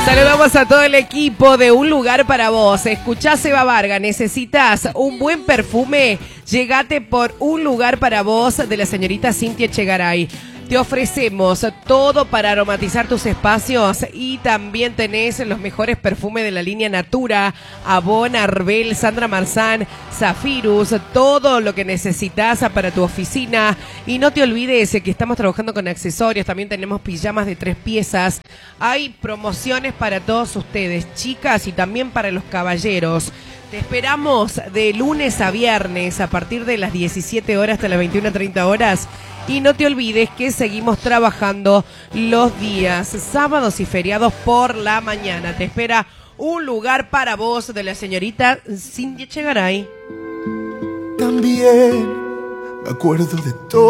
Saludamos a todo el equipo de Un Lugar para Vos. Escuchá, Seba Varga, necesitas un buen perfume. Llegate por Un Lugar para Vos de la señorita Cintia Echegaray. Te ofrecemos todo para aromatizar tus espacios y también tenés los mejores perfumes de la línea Natura, Avon, Arbel, Sandra Marzán, Zafirus, todo lo que necesitas para tu oficina. Y no te olvides que estamos trabajando con accesorios, también tenemos pijamas de 3 piezas. Hay promociones para todos ustedes, chicas, y también para los caballeros. Te esperamos de lunes a viernes a partir de las 17 horas hasta las 21:30 horas. Y no te olvides que seguimos trabajando los días sábados y feriados por la mañana. Te espera Un Lugar para Vos de la señorita Cintia Echegaray. También me acuerdo de todo.